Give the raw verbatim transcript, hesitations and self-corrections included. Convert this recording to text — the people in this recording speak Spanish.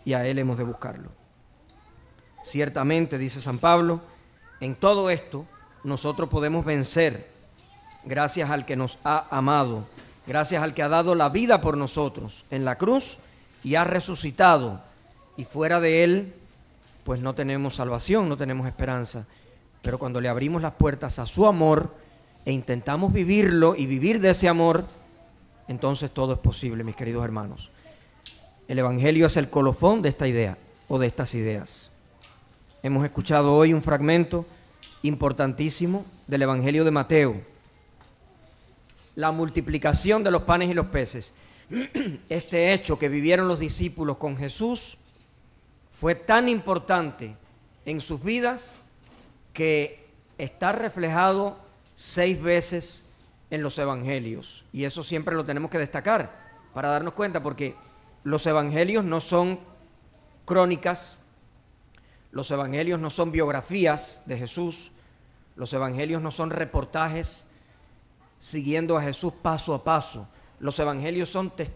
y a Él hemos de buscarlo. Ciertamente, dice San Pablo, en todo esto nosotros podemos vencer gracias al que nos ha amado, gracias al que ha dado la vida por nosotros en la cruz y ha resucitado, y fuera de Él pues no tenemos salvación, no tenemos esperanza. Pero cuando le abrimos las puertas a su amor e intentamos vivirlo y vivir de ese amor, entonces todo es posible, mis queridos hermanos. El Evangelio es el colofón de esta idea o de estas ideas. Hemos escuchado hoy un fragmento importantísimo del Evangelio de Mateo. La multiplicación de los panes y los peces. Este hecho que vivieron los discípulos con Jesús fue tan importante en sus vidas que está reflejado seis veces en los evangelios. Y eso siempre lo tenemos que destacar para darnos cuenta, porque los evangelios no son crónicas, los evangelios no son biografías de Jesús, los evangelios no son reportajes siguiendo a Jesús paso a paso. Los evangelios son testimonios